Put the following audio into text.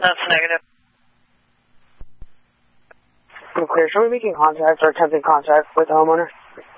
That's negative. Okay, should we be making contact or attempting contact with the homeowner?